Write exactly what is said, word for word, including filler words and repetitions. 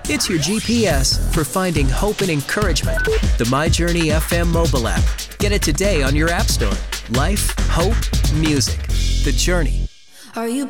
It's your G P S for finding hope and encouragement. The My Journey F M mobile app. Get it today on your app store. Life, hope, music. The Journey. Are you